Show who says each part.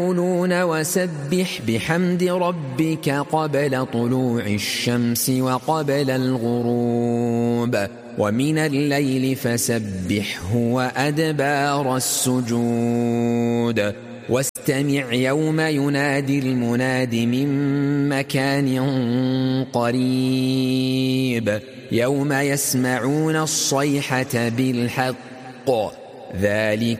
Speaker 1: وسبح بحمد ربك قبل طلوع الشمس وقبل الغروب ومن الليل فسبحه وأدبار السجود واستمع يوم ينادي المناد من مكان قريب يوم يسمعون الصيحة بالحق ذلك